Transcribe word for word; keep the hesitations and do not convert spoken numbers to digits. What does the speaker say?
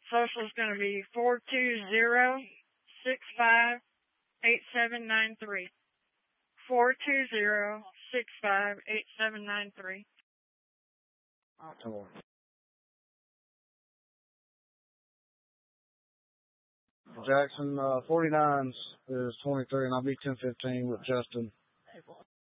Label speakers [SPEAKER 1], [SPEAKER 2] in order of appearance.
[SPEAKER 1] social is going to be four two zero six five eight seven nine three. four two zero six five eight seven nine three.
[SPEAKER 2] Come on. Jackson, uh, forty-nines is twenty-three, and I'll be ten fifteen with Justin.